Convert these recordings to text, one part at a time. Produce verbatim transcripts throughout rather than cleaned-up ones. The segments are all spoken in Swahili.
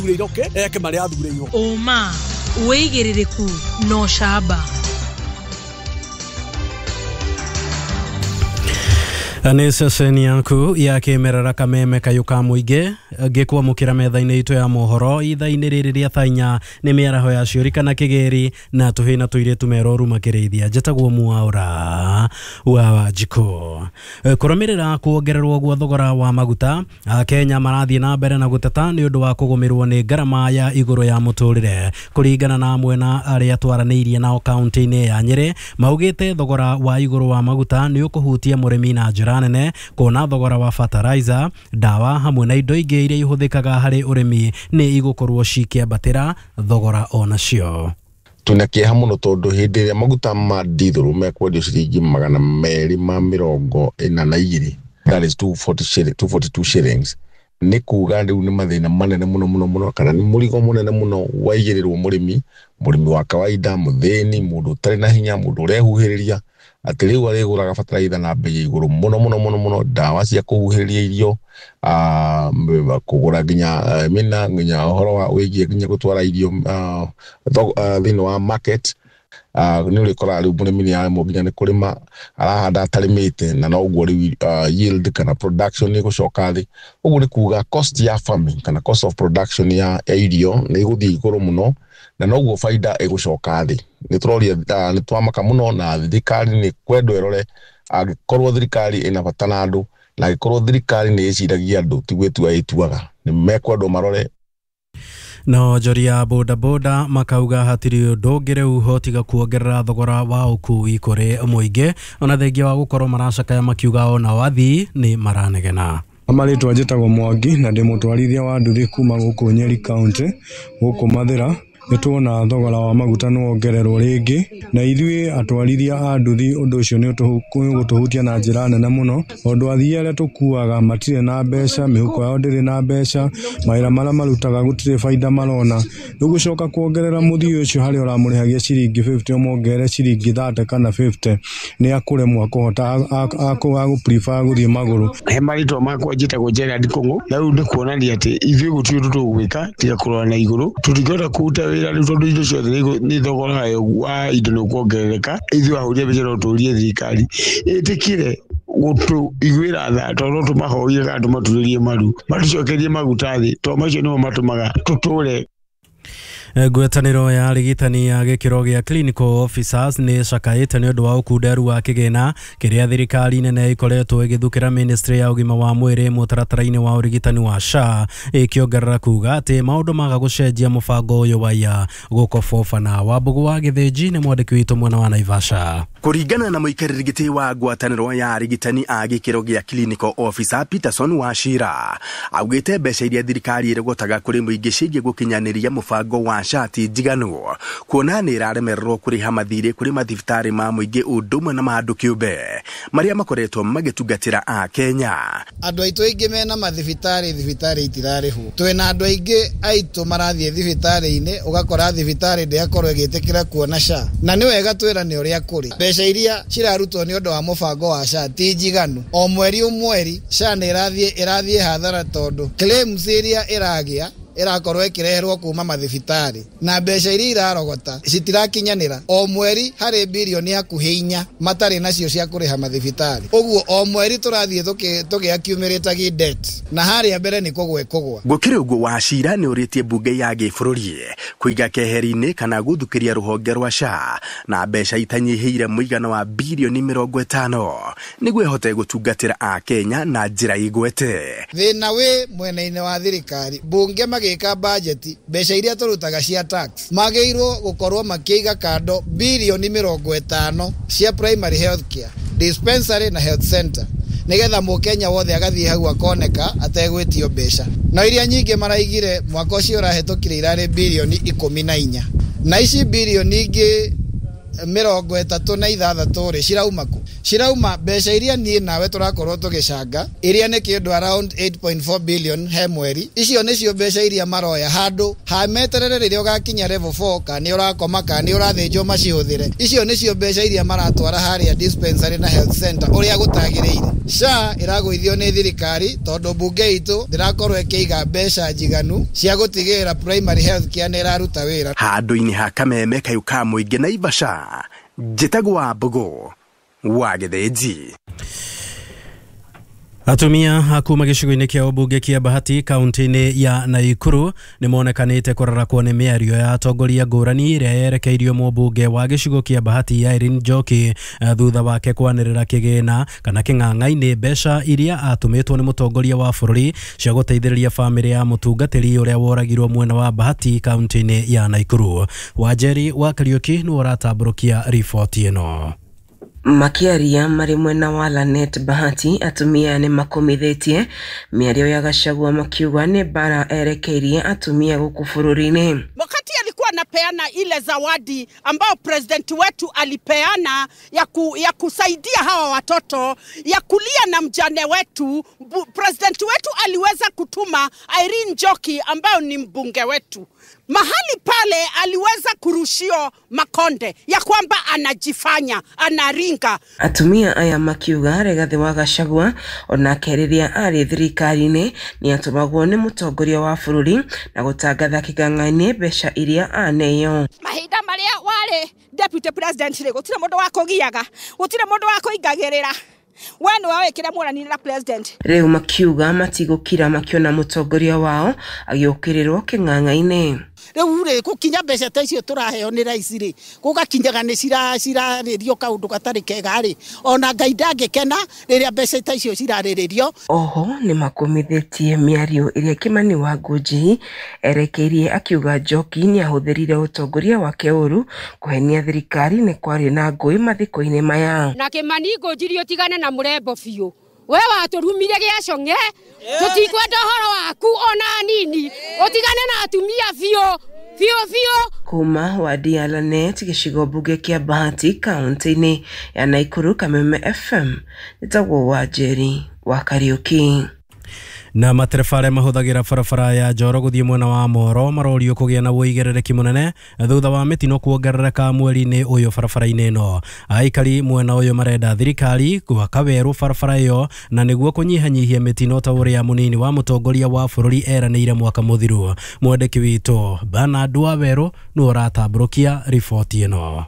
iroke eke maria athureirwo Oma weigiririku no shaba Anesa seni yanku ya kemerera kameme kayuka muige gekwa mukira metha-ini itu ya mohoro itha-ini riri ria thainya ni miaraho ya ciuri kana kigeri na tuhina tuire tumeroru makirithia jetagwo muaura wa Wanjiku kurumirira kuongererwo gwa thogora wa maguta Kenya marathie na mbere na guteta ni undu wa kugumirwo ni garama ya iguru ya muturire kuringana na mwena aria twaraniirie nao kaunti-ini ya Nyeri maugite thogora wa iguru wa maguta ni ukuhutia murimi na njira nene kuona thogora wa fertilizer dawa hamwe na indo ingi iria ihuthikaga hari urimi ni igukorwo cikiambatira thogora onacio tunakia muno tondu hindi iria maguta ma diesel mekwendio ciringi magana meri ma mirongo ina na igiri that is two forty-two shillings ni kuga riu ni mathina manene muno muno muno kana ni murigo munene muno waigirirwo murimi murimi wa kawaida muthini mundu tari na hinya mundu urehuhiriria ati riu ariguraga fertilizer na bei iguru muno muno muno muno dawa cia kuhuhiriria irio ah kugura ginya mina ginya horo wa wigie ginya gutwara irio thino wa market ah ni uri kora riu murimi ni arimo ginya ni kurima arahanda atarimite na no uguo riu yield kana production ni gucoka thi uguo ni kuga cost ya farming kana cost of production ya irio ni guthii iguru muno na noguo faida egucoka thi ni turoria ni twamaka muno na thirikari ni kwendo erore agikorwo thirikari ina batana andu na agikorwo thirikari ni iciragia andu tigwetu aituaga ni mekwendo marore no joria boda boda makauga hatiri ndongere uhotiga kuongerera thogora wa ukui kuri muingi ona thengia wa gukorwo maracakaya makiuga ona wathi ni maranegena Amaritwa njitagwo Mwangi na ndi mutwarithia wa nduthi kuma guku Nyeri county guku Mathira nituona thogora wa maguta nuongererwo ringi na ithuĩ atwarithia a nduthi undu ucio ni utuhutia na njira nene muno ondu athii aria tukuaga matire na mbeca mihuko yao ndiri na mbeca mawira maria marutaga gutire faida marona nugucoka kuongerera muthii ucio hari uramurihagia ciringi fifty omongere ciringi thirty kana fifty ni akuremwa kuhota aku prefer guthii maguru he maritwa makwa njitagwo Gerard Kungu na riu ndikuonania ati ithuĩ gutire tutugwika tiga kurora na iguru tutingĩhota kuruta wĩra riu tondu indo ciothe ni thogora wa indo ni kuongerereka ithuĩ ahuria mbeca no turie thirikari ĩtĩkire gutu igwira tha tondu tumahoire andu maturirie maru matucokerie maguta thi to macio nimo matumaga tuture Ngwetaniro ya rigitani ya gikiro gia clinical officers ni cakaite ni undu wa ukunderu wa kigena kiria thirikari nene ikoretwo igithukira ministry ya ugima wa mwiri mutaratara-ini wa urigitani wa S H A ikiongerera kuga ati maundu maga gucenjia mubango uyu wa ya gukoboba na Wambugu wa Githinji ni mwandiki witu mwena wa Naivasha kuringana na muikariri giti wa ngwataniro ya rigitani a gikiro gia clinical officer Peterson Wachira augite mbeca iria thirikari irigotaga kuri muingi cigie gukinyaniria mubango wa S H A njiganu kuona ni iraremererwo kuriha mathire kuri mathibitari ma muingi undumwe na maandu kiumbe maria makoretwo magitungatira a Kenya andu aitu aingi mena mathibitari thibitari itirarihu twina andu aingi aitu marathie thibitari-ini ugakora thibitari ndiakorwo igitikira kuona S H A na ni wega twira ni uria kuri mbeca iria cirarutwo ni undu wa mubango wa S H A ti njiganu o mweri umweri S H A ni irathie irathie hathara tondu claims iria iragia irakorwo ikireherwo kuma mathibitari na mbeca iria irarogota citirakinyanira o mweri hari bilioni hakuhi inya matari nacio cia kuriha mathibitari uguo o mweri turathie tugiakiumiritagia debt na hari mbere ni kugwe kugwa gukire uguo Wachira ni uritie bunge ya gibũrũri kuiga keheri-ini kana guthukiria ruhonge rwa S H A na mbeca itanyihire muigana wa bilioni mirongo itano niguo ihote gutungatira a Kenya na njira igwete thina wi mwena-ini wa thirikari bunge magika budget mbeca iria turutaga cia tax magirwo gukorwo makiiga kando bilioni mirongo itano cia primary health care dispensary na health center nigetha mukenya wothe agathie hau akoneka ategwitio mbeca na iria nyingi maraigire mwaka ucio urahetukire irare bilioni ikumi na inya na ici bilioni ingi mirongo itatu na ithathatũ ri cirauma ku cirauma mbeca iria nie nawe turakorwo tugicanga iria ni kindu around eight point four billion he mweri icio nicio mbeca iria maroya handu ha meterere riria ugakinya level four kana urakoma kana urathinjwo macihuthire icio nicio mbeca iria maratwara haria dispensary na health center uria gutagiriire S H A iragwithio ni thirikari tondu bunge itu ndirakorwo ikiiga mbeca njiganu cia gutigira primary health care ni iraruta wira handu-ini ha Kameme Kayuka Muingi Naivasha Njitagwa Mbogo wa Githĩnji. Atumia akuma gĩcigo-inĩ kĩa ũmbunge kĩa Bahati kaunti-inĩ ya Naikuru nĩ monekanĩte kũrarakwo nĩ mĩario ya atongoria ngũrani ĩrĩa yerekeirio mũmbunge wa gĩcigo kĩa Bahati Irene Njoki thutha wake kwanĩrĩra kĩgĩna kana kĩng'ang'a-inĩ mbeca iria atũmĩtwo nĩ mũtongoria wa bũrũri cia gũteithĩrĩria bamĩrĩ ya mũtungatĩri ũrĩa woragirwo mwena wa Bahati kaunti-inĩ ya Naikuru. Wanjeri wa Kariuki nĩ ũratambũrũkia riboti ĩno. Makiaria mari mwena wa Lanet Bahati atumia ni makomithetie miario ya Gachagua makiuga ni bara erekeirie atumia guku bururi-ini. Wakati alikuwa anapeana ile zawadi ambao president wetu alipeana ya, ku, ya kusaidia hawa watoto ya kulia na mjane wetu, president wetu aliweza kutuma Irene Njoki ambao ni mbunge wetu. Mahali pale aliweza kurushio makonde ya kwamba anajifanya anaringa. Atumia aya makiuga Rigathi wa Gachagua onake riria ari thirikari-ini ni atũmagwo nĩ mũtongoria wa bũrũri na gũtangatha kĩng'ang'a-inĩ mbeca iria aneyo. Mahinda maria wale deputy president ri gutire mundu wa kugiaga gutire mundu wa kuingagirira wano wawe kira murani na president. Rĩu makiuga matigũkira makiona mũtongoria wao agĩũkĩrĩrwo kĩng'ang'a-inĩ. Rĩu rĩ kukinya mbeca ta icio turaheo nĩ raici rĩ gugakinyaga nĩ cira cirarĩrio kaundu gatarĩ kega rĩ ona Ngai ndangĩkena rĩrĩa mbeca ta icio cirarĩrĩrio. Oho nĩ makomithetie mĩario ĩrĩa Kimani wa Ngũnji erekeirie akiuga Njoki nĩ ahũthĩrire ũtongoria wake ũru kũhenia thirikari nĩ kwarĩ na ngũĩ mathiko-inĩ maya. Na Kimani Ngũnji ũtigane na mũrembo biũ we waturumire gĩacong'e tutikwenda horo waku ona nini utigane na atumia biũ biũ biũ. Kuma wadi ya Lanet gĩcigo mbunge kĩa Bahati kaunti-inĩ ya Naikuru Kameme F M nĩtagwo Wanjeri wa Kariuki. Na matereba arĩa mahũthagĩra barabara ya Njoro gũthiĩ mwena wa Moro marorio kũgĩa na wũigĩrĩrĩki mũnene thutha wa mĩtino kuongerereka mweri-inĩ ũyũ barabara-inĩ ĩno. Aikari mwena ũyũ marenda thirikari gwaka werũ barabara ĩyo na nĩguo kũnyihanyihia mĩtino ta ũrĩa mũnini wa mũtongoria wa bũrũri eranĩire mwaka mũthiru. Mwandĩki witũ Bernard Wawerũ nĩ ũratambũrũkia riboti ĩno.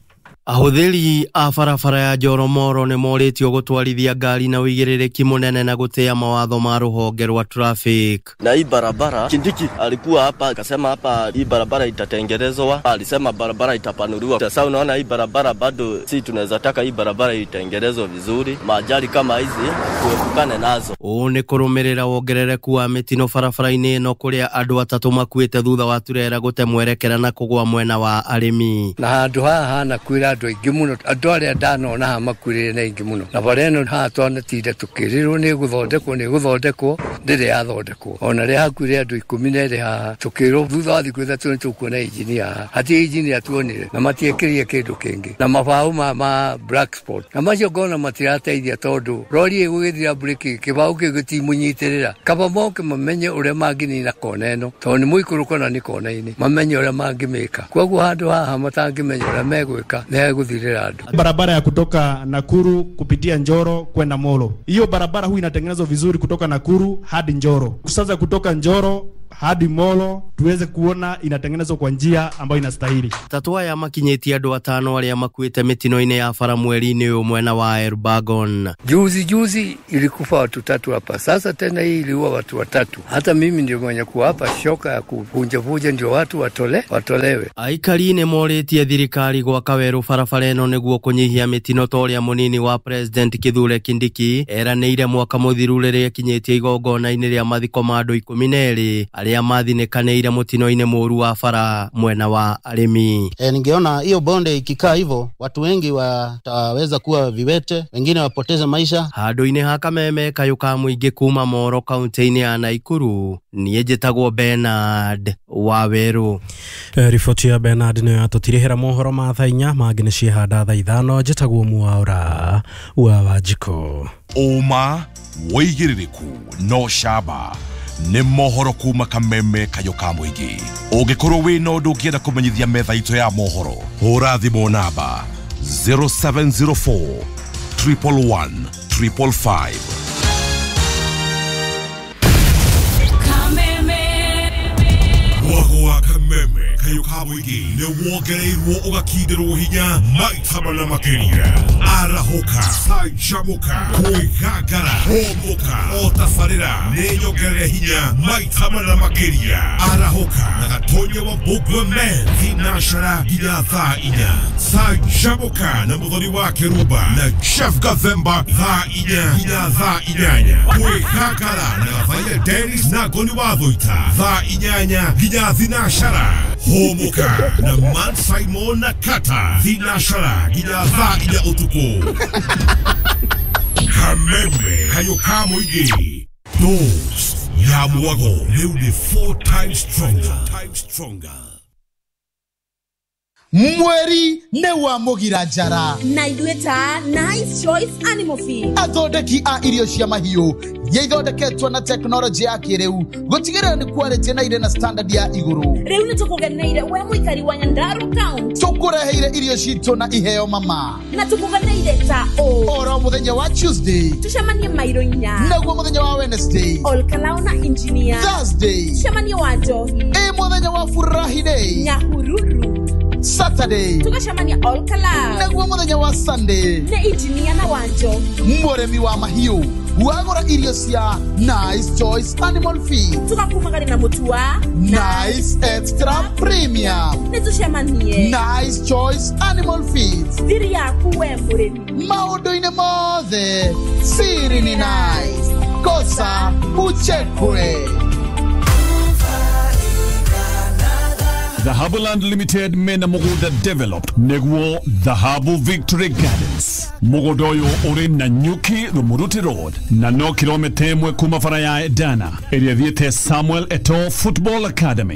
Ahũthĩri a barabara ya Njoro Moro nĩ morĩtio gũtwarithia ngari na wĩigĩrĩrĩki mũnene na gũtĩa mawatho ma rũhonge rwa traffic. Na hii barabara Kindiki alikuwa hapa akasema hapa hii barabara itatengenezwa, alisema barabara itapanuliwa. Sasa unaona hii barabara bado si tunaweza taka hii barabara itengenezwe vizuri, majali kama hizi tuepukane nazo. Ũũ nĩ kũrũmĩrĩra wongerereku wa mĩtino barabara-inĩ ĩno kũrĩa andũ atatũ makuĩte thutha wa turera gũte mwerekera na kũgwa mwena wa arĩmi. Na handũ haha hana kwĩra andũ aingĩ mũno, andũ arĩa ndanona haha makuĩrĩire na aingĩ mũno. Na bara ĩno haha twanatinde tũkĩrĩrwo nĩ gũthondekwo nĩ gũthondekwo ndĩrĩ yathondekwo. Ona rĩa hakuĩrĩ andũ ikũmi na erĩ haha tũkĩrwo thutha wa thikũ ithatũ nĩ tũkuona injinia haha. Hatirĩ injinia tuonire na matiekĩrire kĩndũ kĩngĩ. Na mabaũ ma, ma black spot. Na macio ngona matirateithia tondũ rori ĩgũgĩthira breki kĩbaũ kĩu gĩtimũnyitĩrĩra. Kaba moke mamenye ũrĩa mangĩnina kona ĩno tondũ nĩ mũikũrũko na nĩ kona-inĩ. Mamenye ũrĩa mangĩmĩka. Koguo handũ haha matangĩmenya ũrĩa megwĩka nĩ barabara ya kutoka Nakuru kupitia Njoro kwenda Molo. Hiyo barabara hu inatengenezwa vizuri kutoka Nakuru hadi Njoro. Sasa kutoka Njoro hadi Molo tuweze kuona inatengenezwa kwa njia ambayo inastahili. Tatua ya makinyĩtie andũ atano arĩa makuĩte mĩtino-inĩ ya bara mweri-inĩ ũyũ mwena wa Elbagon. Juzi juzi ilikufa watu tatu hapa. Sasa tena hii iliua watu watatu. Hata mimi ndio mwenye kuwa hapa shoka ya kuvunja vunja ndio watu watole watolewe. Aikari nĩ morĩtie thirikari gwaka werũ barabara ĩno nĩguo kũnyihia mĩtino ta ũrĩa mũnini wa president Kithure Kindiki eranĩire mwaka mũthiru rĩrĩa kinyĩtie igongona-inĩ rĩa mathiko ma andũ ikũmi na erĩ arĩa mathinĩkanĩire mũtino-inĩ mũru wa bara mwena wa arĩmi. E, ningeona hiyo bonde ikikaa hivyo watu wengi wataweza kuwa viwete, wengine wapoteze maisha. Handũ-inĩ ha Kameme Kayuka Muingi kuma Moro kaunti-inĩ ya Naikuru, niĩ njĩtagwo Bernard wa Weru. Riboti ya Bernard nä yatåtirihä mohoro ma thaa inya mangä nä ciehanda thaa ithano njätagwo Mwaura wa Wanjikå. Uma wĩigĩrĩrĩku no camba nĩ mohoro kuma Kameme Kayuka Mũingĩ. Ũngĩkorwo wĩ na ũndũ ũngĩenda kũmenyithia metha itũ ya mohoro, hũra thimũ namba zero seven zero four, one one one, five five five. Wagwa Kameme Kayuka Mũingĩ nĩ wongereirwo ũgakindĩrwo hinya maita mana makĩria. Arahoka, canjamũka, kwĩgangara, homboka, o tabarĩra nĩ nyongerere hinya maita mana makĩria. Arahoka na Gatonye wa Mbũgua Men thinacara nginya thaa inya. Canjamũka na Mũthoni wa Kĩrumba na Chef Gathemba thaa inya nginya thaa inyanya. Kwĩgangara na Gathaiya Dennis na Ngoni wa Thũita thaa inyanya nginya thinacara. Homoka na Man Simon na Kata thinacara nginya thaa inya ũtukũ. Kameme Kayuka Mũingĩ. Dose ya Mwago rĩu nĩ four times stronger. Times stronger. Mweri ne wa mugira njara na idueta Nice Choice Animal Feed. Athondeki a irio cia mahiũ yaithondeketwo na teknolojĩ ya kĩrĩu gũtigĩrĩra nĩ quality na ire na standard ya igũrũ. Rĩu nĩ tũkũgeneire we mũikari wa Nyandarua County. Tũkũreheire irio citũ na iheo mama. Na tũkũgeneire ta o. Oro mũthenya wa Tuesday. Tucemanie Mairo inya. Naguo mũthenya wa Wednesday. Olkalau na Engineer. Thursday. Tucemanie wa Njohi. E mũthenya wa Friday. Nyahururu. Saturday. Tukashamania Olkalau. Naguo mũthenya wa Sunday. Ne Engineer na Wanjo. Mũrĩmi wa mahiũ wagũra irio cia Nice Choice Animal Feed. Tukakumagari na mutua Nice Extra Premium. Netucemanie Nice Choice Animal Feed. Thiri yaku we mũrĩmi. Maũndũ-inĩ mothe siri ni Nice. Kosa uchekwe. Dhahabu Land Limited mena mũgũnda developed nĩguo Dhahabu Victory Gardens. Mũgũnda ũyũ ũrĩ na Nyuki Rumuruti Road na no kilomita ĩmwe kuma bara ya Edana ĩrĩa thiĩte Samuel Eto'o Football Academy.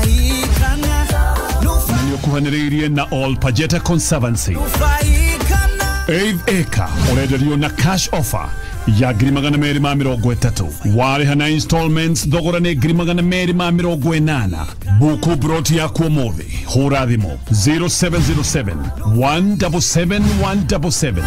Na nĩ ũkuhanĩrĩirie na All Pajeta Conservancy. eighth acre ũrenderio na cash offer ya ngiri magana merĩ ma mĩrongo ĩtatũ. Warĩha na installments thogora nĩ ngiri magana merĩ ma mĩrongo ĩnana. Buku broti yaku ũmũthĩ hũra thimũ zero seven zero seven, one seven seven, one seven seven.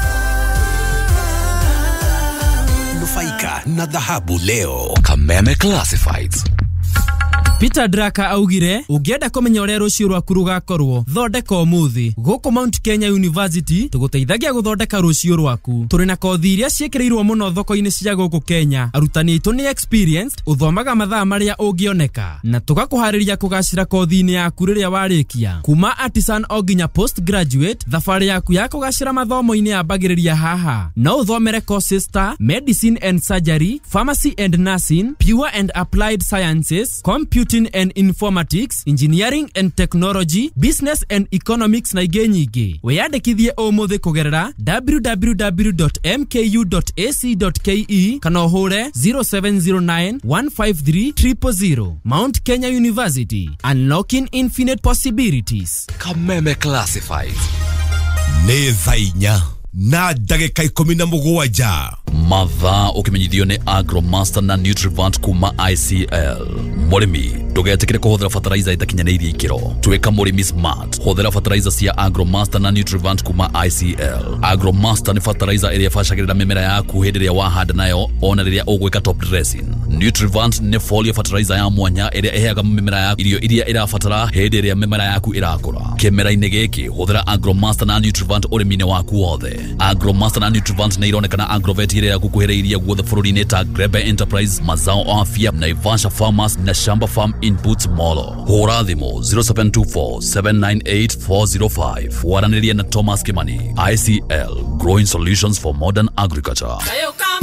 Nufaika na dhahabu leo. Kameme Classifieds. Peter Draka augire ungienda kumenya uria rucio rwaku rugakorwo thondeka umuthi guku Mount Kenya University tuguteithagia guthondeka rucio rwaku. Turi na kothi iria ciĩkĩrĩirwo muno thoko-inĩ cia guku Kenya. Arutani aitũ nĩ experienced, uthomaga mathaa maria ungioneka na tugakuharĩria kugacira kothi-inĩ yaku rĩrĩa warĩkia. Kuma artisan o nginya postgraduate, thabarĩ yaku ya kugacira mathomo-inĩ yambagĩrĩria haha. No uthomere courses ta medicine and surgery, pharmacy and nursing, pure and applied sciences, computing and informatics, engineering and technology, business and economics na ingĩ nyingĩ. Weyandĩkithie ũmũthĩ kugerera w w w dot m k u dot a c dot k e kana ũhũre zero seven zero nine, one five three, zero zero zero. Mount Kenya University, unlocking infinite possibilities. Kameme Classified. Nĩ thaa inya na ndagĩka ikũmi na mũgwanja. Mathaa ũkĩmenyithio nĩ Agromaster na Nutrivant kuma I C L. Mũrĩmi ndũgetĩkĩre kũhũthĩra fertilizer itakinyanĩirie ikĩro. Twĩka mũrĩmi smart. Hũthĩra fertilizer cia Agromaster na Nutrivant kuma I C L. Agromaster nĩ fertilizer ĩrĩa ĩbacagĩrĩra mĩmera yaku hĩndĩ ĩrĩa wahanda nayo ona rĩrĩa ũgwĩka top dressing. Nutrivant nĩ foliar fertilizer ya mwanya ĩrĩa ĩheaga mĩmera yaku irio iria ĩrabatara hĩndĩ ĩrĩa mĩmera yaku ĩrakũra. Kĩmera-inĩ gĩkĩ hũthĩra Agromaster na Nutrivant ũrĩmi-inĩ waku wothe. Agromaster na Nutrivant nĩ ironekana Agrovet ĩrĩa gukuhĩrĩirie guothe bũrũri-inĩ ta Grebe Enterprise, Mazao Afya, Naivasha Farmers na Shamba Farm Inputs Molo. Hũra thimũ zero seven two four, seven nine eight, four zero five. Waranĩria na Thomas Kimani. I C L, Growing Solutions for Modern Agriculture.